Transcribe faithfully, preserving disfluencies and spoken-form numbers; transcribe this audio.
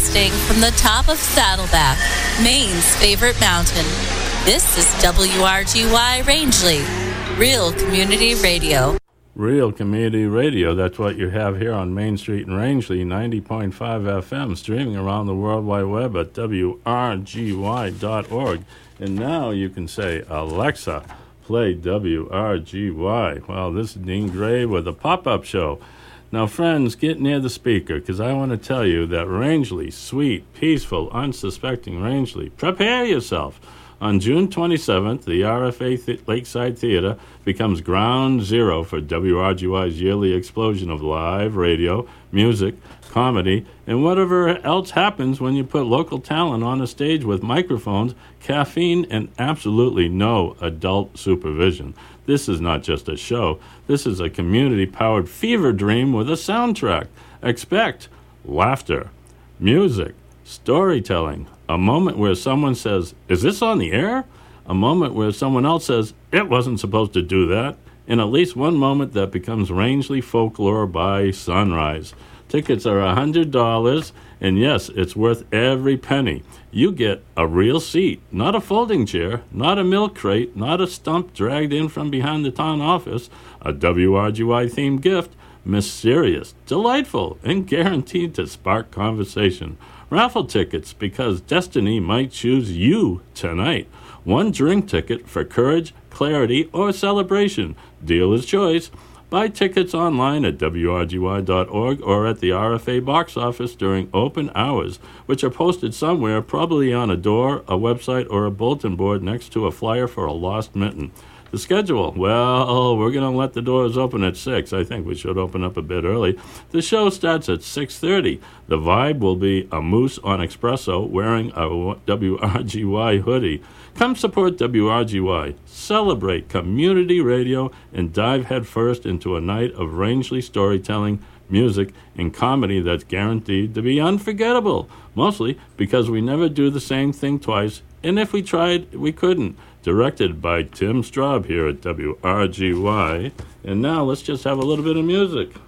Broadcasting from the top of Saddleback, Maine's favorite mountain. This is W R G Y Rangeley, Real Community Radio. Real Community Radio, that's what you have here on Main Street in Rangeley, ninety point five F M, streaming around the World Wide Web at W R G Y dot org. And now you can say, Alexa, play W R G Y. Well, this is Dean Gray with a pop-up show. Now, friends, get near the speaker, because I want to tell you that Rangeley, sweet, peaceful, unsuspecting Rangeley, prepare yourself. On June twenty-seventh, the R F A Th- Lakeside Theater becomes ground zero for W R G Y's yearly explosion of live radio, music, comedy, and whatever else happens when you put local talent on a stage with microphones, caffeine, and absolutely no adult supervision. This is not just a show. This is a community-powered fever dream with a soundtrack. Expect laughter, music, storytelling, a moment where someone says, "Is this on the air?" A moment where someone else says, "It wasn't supposed to do that." And at least one moment that becomes Rangeley folklore by sunrise. Tickets are one hundred dollars, and yes, it's worth every penny. You get a real seat, not a folding chair, not a milk crate, not a stump dragged in from behind the town office, a W R G Y-themed gift, mysterious, delightful, and guaranteed to spark conversation. Raffle tickets, because destiny might choose you tonight. One drink ticket for courage, clarity, or celebration. Dealer's choice. Buy tickets online at W R G Y dot org or at the R F A box office during open hours, which are posted somewhere, probably on a door, a website, or a bulletin board next to a flyer for a lost mitten. The schedule, well, we're going to let the doors open at six. I think we should open up a bit early. The show starts at six thirty. The vibe will be a moose on espresso wearing a W R G Y hoodie. Come support W R G Y, celebrate community radio, and dive headfirst into a night of Rangeley storytelling, music, and comedy that's guaranteed to be unforgettable, mostly because we never do the same thing twice, and if we tried, we couldn't. Directed by Tim Straub here at W R G Y. And now let's just have a little bit of music.